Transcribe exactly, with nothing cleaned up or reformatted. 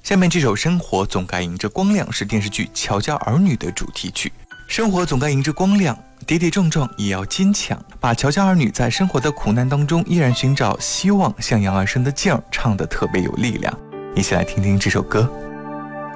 下面这首《生活总该迎着光亮》是电视剧《乔家儿女》的主题曲。生活总该迎着光亮，跌跌撞撞也要坚强，把乔家儿女在生活的苦难当中依然寻找希望向阳而生的劲儿唱得特别有力量。一起来听听这首歌。